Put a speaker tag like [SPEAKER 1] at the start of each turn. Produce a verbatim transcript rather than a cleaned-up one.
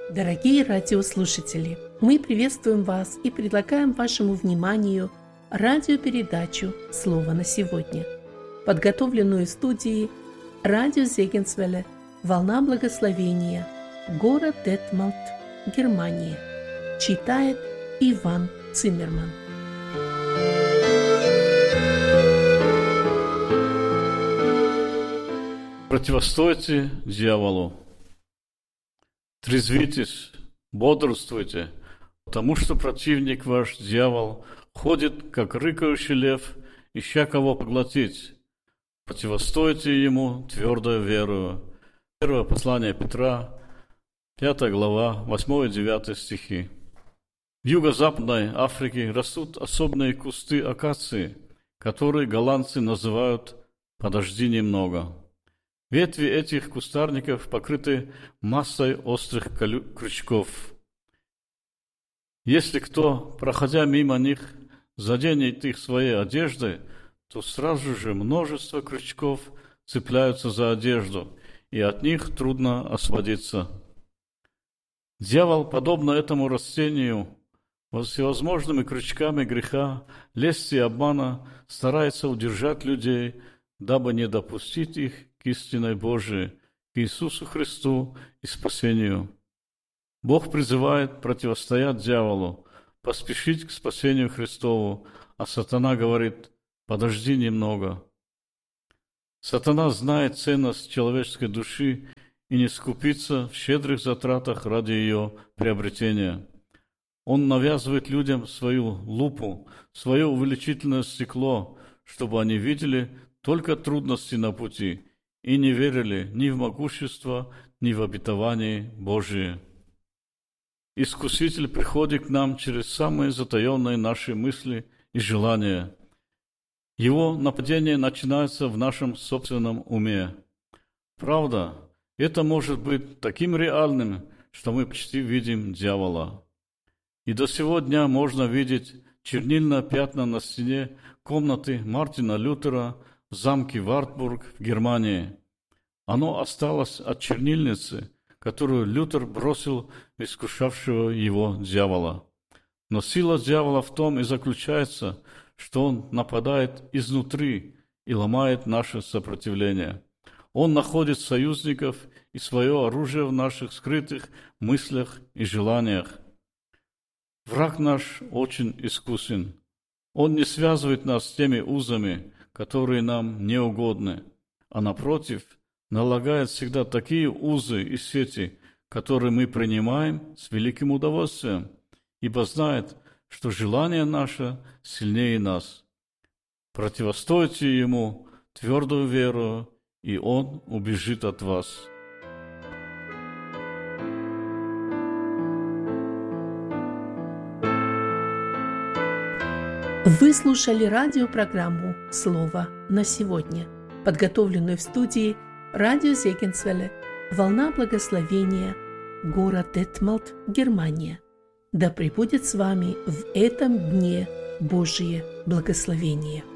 [SPEAKER 1] Дорогие радиослушатели, мы приветствуем вас и предлагаем вашему вниманию радиопередачу «Слово на сегодня», подготовленную студией радио Зегенсвелле «Волна благословения», город Детмалт, Германия. Читает Иван Циммерман.
[SPEAKER 2] Противостойте дьяволу. Трезвитесь, бодрствуйте, потому что противник ваш, дьявол, ходит, как рыкающий лев, ища кого поглотить. Противостойте ему твердою верою. Первое послание Петра, пятая глава, восьмой и девятый стихи. В юго-западной Африке растут особенные кусты акации, которые голландцы называют «подожди немного». Ветви этих кустарников покрыты массой острых крючков. Если кто, проходя мимо них, заденет их своей одеждой, то сразу же множество крючков цепляются за одежду, и от них трудно освободиться. Дьявол, подобно этому растению, всевозможными крючками греха, лести и обмана старается удержать людей, дабы не допустить их к истинной Божией, к Иисусу Христу и спасению. Бог призывает противостоять дьяволу, поспешить к спасению Христову, а сатана говорит: подожди немного. Сатана знает ценность человеческой души и не скупится в щедрых затратах ради ее приобретения. Он навязывает людям свою лупу, свое увеличительное стекло, чтобы они видели только трудности на пути и не верили ни в могущество, ни в обетование Божие. Искуситель приходит к нам через самые затаенные наши мысли и желания. Его нападение начинается в нашем собственном уме. Правда, это может быть таким реальным, что мы почти видим дьявола. И до сего дня можно видеть чернильное пятна на стене комнаты Мартина Лютера в замке Вартбург в Германии. Оно осталось от чернильницы, которую Лютер бросил в искушавшего его дьявола. Но сила дьявола в том и заключается, что он нападает изнутри и ломает наше сопротивление. Он находит союзников и свое оружие в наших скрытых мыслях и желаниях. Враг наш очень искусен. Он не связывает нас с теми узами, которые нам не угодны, а напротив, налагает всегда такие узы и сети, которые мы принимаем с великим удовольствием, ибо знает, что желание наше сильнее нас. Противостойте ему твердую веру, и он убежит от вас.
[SPEAKER 1] Вы слушали радиопрограмму «Слово на сегодня», подготовленную в студии радио Зегенсвелле «Волна благословения», город Детмалт, Германия. Да пребудет с вами в этом дне Божие благословение.